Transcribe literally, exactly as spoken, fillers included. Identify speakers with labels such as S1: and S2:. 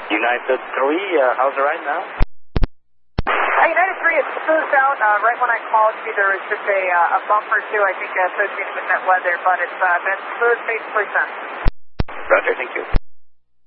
S1: United three, uh, how's the ride now?
S2: Uh, United three is smoothed out. Uh, right when I called you, there was just a, uh, a bump or two, I think, uh, associated with that weather, but it's uh, been smooth basically since.
S1: Roger, thank you.